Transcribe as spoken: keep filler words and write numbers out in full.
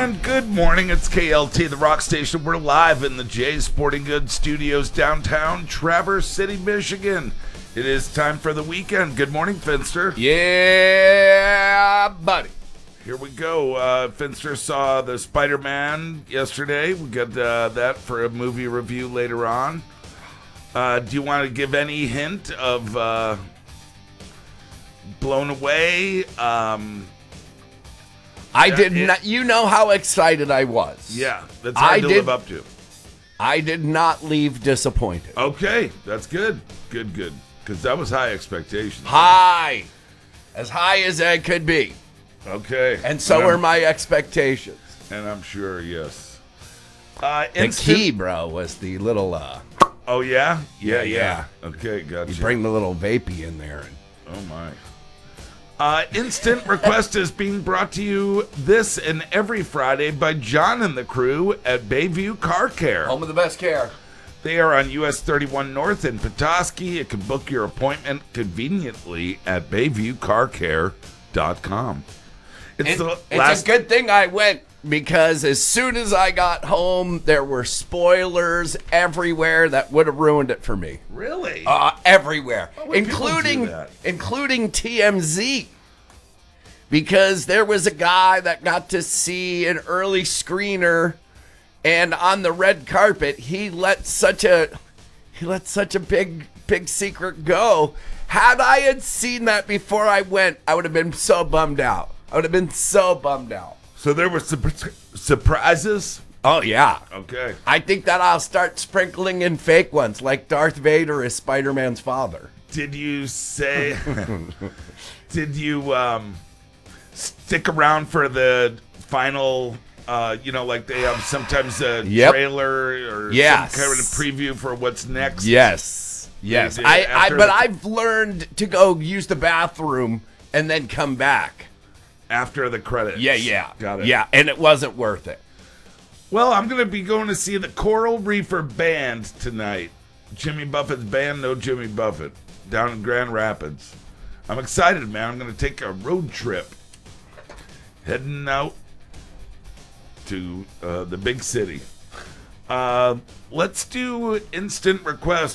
And good morning, it's K L T, the rock station. We're live in the Jay's Sporting Goods Studios downtown Traverse City, Michigan. It is time for the weekend. Good morning, Finster. Yeah, buddy. Here we go. Uh, Finster saw the Spider-Man yesterday. We got uh, that for a movie review later on. Uh, do you want to give any hint of uh, blown away? Um, I yeah, did it, not. You know how excited I was. Yeah, that's hard I to did, live up to. I did not leave disappointed. Okay, that's good. Good, good. Because that was high expectations. High. As high as I could be. Okay. And so and are my expectations. And I'm sure, yes. Uh, the instant, key, bro, was the little... Uh, oh, yeah? Yeah, Yeah, yeah. yeah. Okay, gotcha. you bring the little vapey in there. And, Oh, my. Uh, Instant Request is being brought to you this and every Friday by John and the crew at Bayview Car Care. home of the best care. They are on U S thirty-one North in Petoskey. You can book your appointment conveniently at bayview car care dot com. It's It- the it's last a good thing I went, because as soon as I got home, there were spoilers everywhere that would have ruined it for me. Really? Uh, everywhere, Why would people do including that? including T M Z, because there was a guy that got to see an early screener, and on the red carpet, he let such a he let such a big big secret go. Had I had seen that before I went, I would have been so bummed out. I would have been so bummed out. So there were sur- surprises? Oh yeah. Okay. I think that I'll start sprinkling in fake ones, like Darth Vader is Spider-Man's father. Did you say... did you um, stick around for the final... Uh, you know, like they have sometimes a Yep. trailer or Yes. some kind of preview for what's next? Yes. Yes. did I, I after but the- I've learned to go use the bathroom and then come back. After the credits. Yeah, yeah. Got it. Yeah, and it wasn't worth it. Well, I'm going to be going to see the Coral Reefer Band tonight. Jimmy Buffett's band, no Jimmy Buffett, down in Grand Rapids. I'm excited, man. I'm going to take a road trip. Heading out to uh, the big city. Uh, let's do instant request.